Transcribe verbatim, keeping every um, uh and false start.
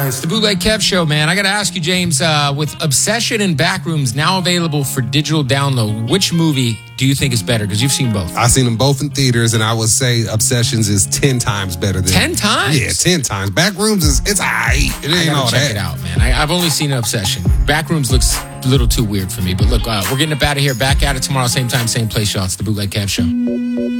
It's the Bootleg Kev Show, man. I got to ask you, James, uh, with Obsession and Backrooms now available for digital download, which movie do you think is better? Because you've seen both. I've seen them both in theaters, and I would say Obsessions is ten times better than... ten times? Yeah, ten times. Backrooms is, it's all right. It ain't I all gotta check that. it out, man. I, I've only seen Obsession. Backrooms looks a little too weird for me. But look, uh, we're getting up out of here. Back at it tomorrow, same time, same place, y'all. It's the Bootleg Kev Show.